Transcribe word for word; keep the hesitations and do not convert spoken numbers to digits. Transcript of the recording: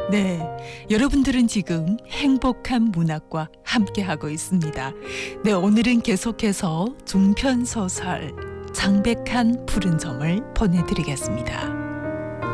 네, 여러분들은 지금 행복한 문학과 함께하고 있습니다. 네, 오늘은 계속해서 중편소설 장백한 푸른 점을 보내드리겠습니다.